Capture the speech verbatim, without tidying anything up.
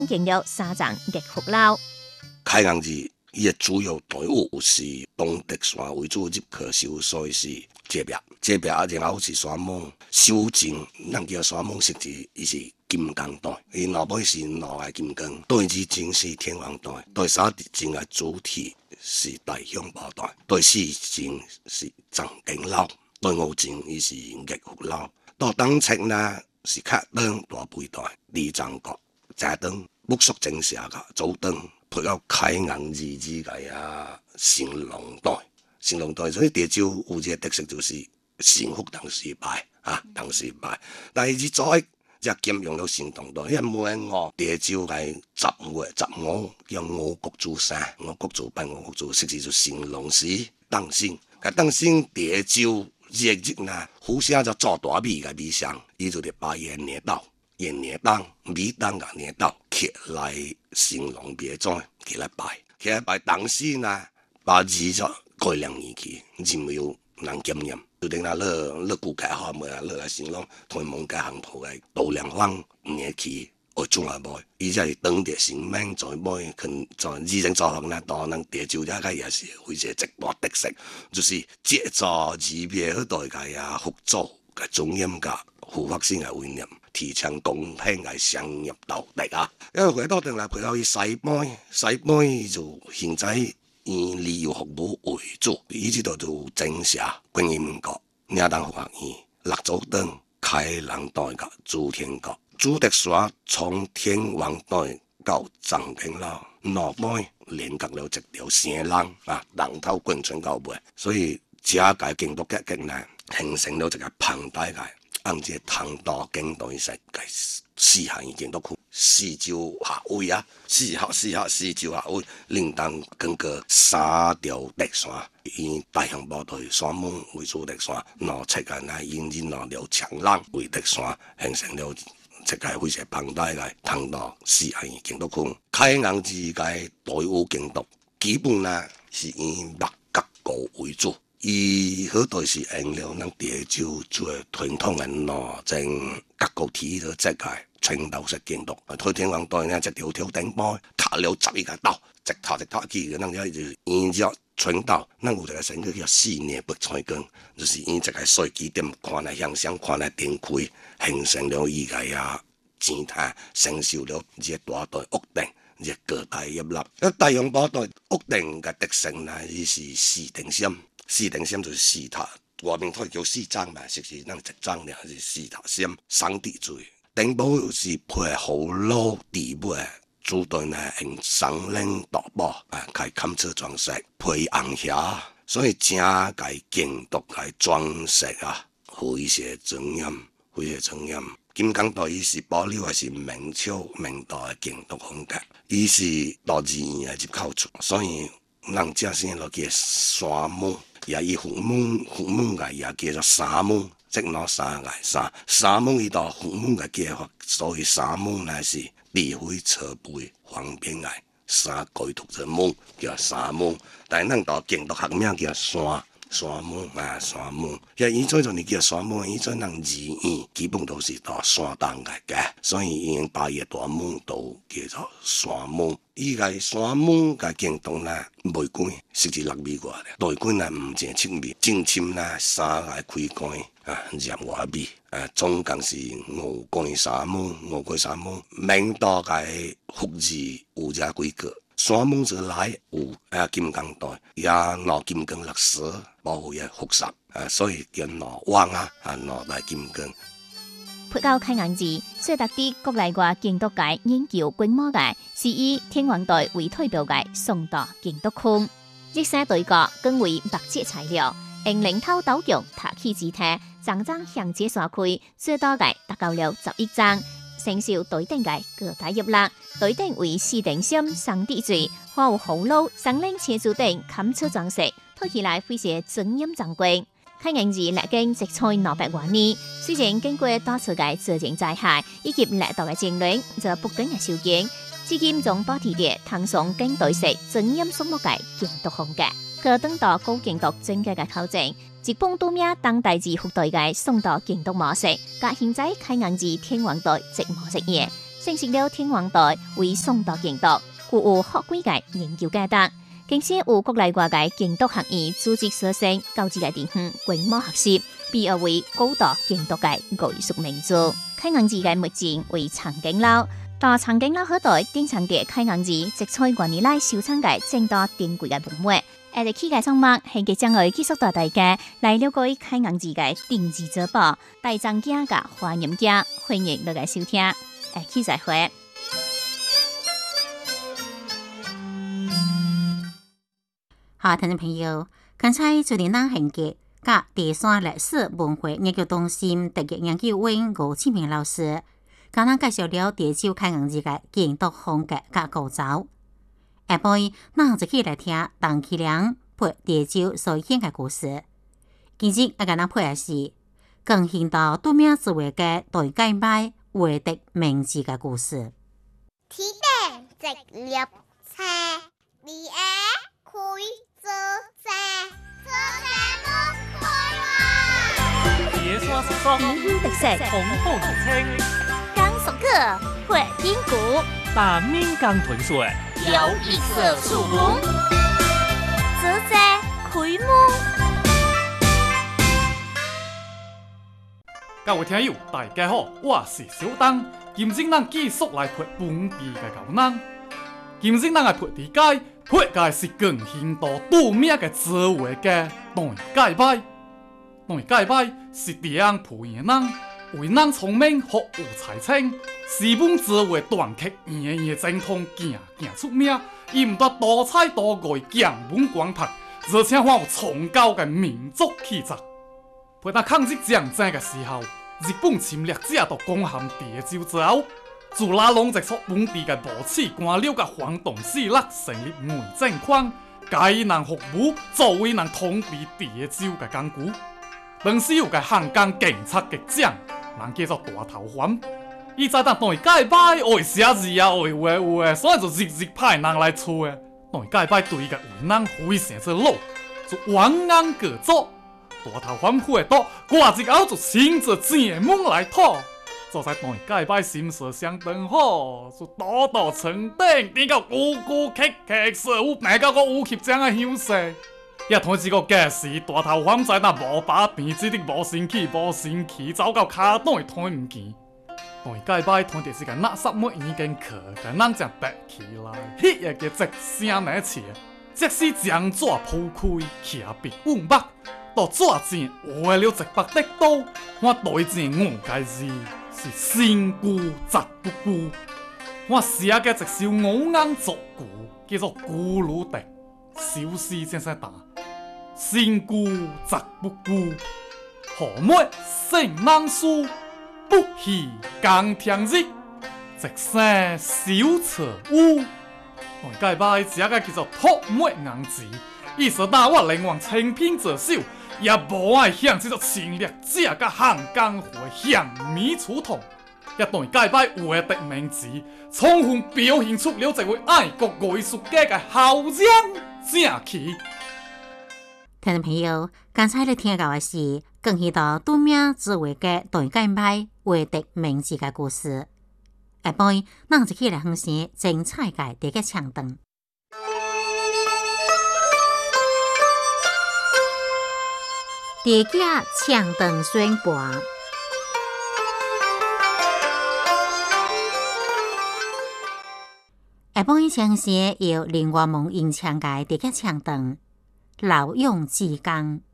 經了三場熱福樓。 開陽寺伊嘅主要隊伍是東德山為主入科修，所以是這邊這邊啊，然後是山姆修正，咱叫山姆實質伊是金剛隊，伊老尾是兩個金剛，隊之前是天王隊，隊三前嘅主體是大雄寶隊，隊四前是藏經樓，隊五前伊是熱福樓，到當側呢是客燈大背隊，李長國、謝燈、木宿正社嘅祖燈。配到開陽寺之個啊，成龍隊，成龍隊所以潮州有一個特色就是幸福同時拜啊，同時拜。但係之再只兼用到成龍隊，因為每個潮州係十月十五叫五穀祖山，五穀祖拜五穀祖，實際就成龍寺當先。個當先潮州日日呢，互相就做大米嘅米香，伊就係拜元年到。元年當米當個年到，起來成龍別莊起來拜，起來拜當時呢，把字就改良年期，就沒有人檢驗，就等那樂樂古改好冇啊，樂來成龍同蒙改行頭嘅度量方年期，我種下買，伊就係當地生命在買，佢在以前做行呢，當人潮州一個也是會係直播特色，就是借助字別嗰代嘅呀福州嘅中音嘅護法先係會念。提倡公平嘅商業道德啊！因為佢多定嚟陪到去洗杯，洗杯就現在以旅遊服務為主，以至到做正社、觀音閣、亞當法院、六祖燈、開陽隊嘅朱天閣、朱德山從天王隊到藏經樓，兩杯連隔了一條線廊啊，人頭滾轉到尾，所以這個京都嘅境呢，形成了一個龐大嘅。按這唐道經隊實嘅四行已經都酷，四朝下位啊，四下四下四朝下位，另當更個三條特山，以大雄寶隊山姆為主特山，兩側嘅呢引進兩條長廊為特山，形成了一個非常龐大嘅唐道四行已經都酷。開陽寺嘅隊伍京都基本呢是以墨甲鼓為主。伊好多是用了咱潮州做傳統嘅羅正甲骨體嘅即係傳導式京都。推天王隊呢，一條條頂波，卡了十一個刀，直頭直頭去，咱就沿着傳導。咱有一個神叫四年不彩光，就是沿一個碎機點看嚟向上看嚟展開，形成了伊個呀前壇，承受了這大隊屋頂。一個大入立，一大雄寶隊屋頂嘅特性呢，伊是四頂心。四頂心就是四塔，外面可以叫四張嘛，實是咱一張呢，是四塔心三地罪。頂部是配葫蘆地尾，主隊呢用雙稜大寶啊，開坎車裝飾，配紅霞，所以整個京都嘅裝飾啊，非常莊嚴，非常莊嚴。金剛隊伊是保留的是明朝明代嘅京都風格，伊是大寺院嘅入口處，所以人正先落叫山姆。也以父母父母嘅也叫做三母，即攞三個三三母伊到父母嘅叫法，所以三母呢是地位側背方便嘅三改讀成母叫三母，但係咱到京都學名叫山山母啊山母，因為以前就你叫山母，以前人字院基本都是到山東嘅嘅，所以已經把嘢大母都叫做山母。依個山姆嘅京都呢，玫瑰實際六米外嘅，內關呢唔淨七米，正深呢三個開關啊，入外米啊，總共是五關山姆，五關山姆。明代嘅福字有這幾個，山姆就來有啊金剛隊，也攞金剛歷史保護也復雜啊，所以叫攞王啊，啊攞大金剛。 配到開陽寺，所特啲國內外京都界研究規模嘅，是以天王隊為代表嘅宋代京都腔。這些隊角更為白色材料，用零頭斗用塔起字體，張張向這刷開，最多嘅達到了十一張。承受隊頂嘅各大入力，隊頂為四頂心上地錐，畫有葫蘆、雙稜車柱頂坎車裝飾，睇起來非常莊嚴珍貴。開陽寺歷經直菜兩百多年，雖然經過多次嘅自然災害以及歷代嘅戰亂，就不斷嘅修建，至今仲保持住唐宋經代式莊嚴肅穆嘅京都風格。佢等到高京都整個嘅考證，一本多名當代志副隊嘅宋代京都模式，甲現在開陽寺天王隊即模式嘢， 成立了天王台为宋代建筑，具有好几个研究价值。并且有国内外界建筑学院组织所成高级嘅地方规模学习，被誉为高度建筑界艺术名著。开阳寺嘅目前为长颈楼，大长颈楼后台典藏着开阳寺植栽元年来收藏嘅正多珍贵嘅文物。下日起嘅上幕係佢將會繼續帶大家來了解開陽寺嘅定制珠寶、大藏經嘅華嚴經，歡迎大家收聽。下期再會。 好，聽眾朋友，剛才就連南行嘅甲第三歷史文化研究中心特約研究員吳志明老師，簡單介紹了潮州開陽寺嘅建築風格甲構造。下晡，咱就起來聽陳其良配潮州所演嘅故事。今日我甲咱配嘅是更現到都名智慧嘅大解擺畫的名字嘅故事。 天頂直立車，二下開做車，做車冇開話。 野山石松， 五五特色， 紅紅熱青， 江熟客會英古， 大面江豚水， 有一色樹木，做車開幕。 各位聽友，大家好，我是小東。今日咱繼續來配本地嘅牛腩。今日咱嘅配地街，配嘅是更現代多名嘅智慧嘅大解擺。大解擺是地方配嘅人，為人聰明學有才清，是本智慧斷刻夜夜精通，行行出名。伊唔但多彩多藝，強文廣博，而且還有崇高嘅民族氣質。陪他抗日戰爭嘅時候，日本侵略者就攻陷潮州之後，自拉攏接觸本地嘅武士官僚嘅反動勢力，成立偽政權，介人服務作為人統治潮州嘅根據。當時有個漢江警察局長，人叫做大頭環，伊在當大解擺會寫字啊，會畫畫，所以就日日派人來找嘅。大解擺對個為人非常之老，就冤案各族。大頭環會到掛日後就親自進門來討，就在大解擺心事相當好，就多多稱頂，點到高高崎崎，事有哪個個有吸這樣嘅優勢？也同一個假時，大頭環在那無把邊指的無生氣，無生氣，走到卡頓推唔見。大解擺同就是個垃圾物已經殼，個人將拔起來，迄個個直聲來切，即使將紙鋪開，騎別烏白。到紙前畫了一百的刀，我對前五個字是身故則不顧。我寫嘅一首五音俗句，叫做《咕嚕笛》，小詩先生答：身故則不顧，何謂性難書？不喜更聽日，直生小錯誤。大解擺寫嘅叫做托末硬字，意思打我寧願清貧作秀。也無愛向這種侵略者甲漢江會向米出頭，一大解擺畫的名字，充分表現出了這位愛國藝術家嘅浩然正氣。 聽眾朋友，剛才你聽到嘅是更係到都名智慧嘅大解擺畫的名字嘅故事。下晡，咱就起來分析精彩嘅第個唱段。第幾唱段宣播。下晡以前是由林外蒙演唱嘅第幾唱段，老用之工。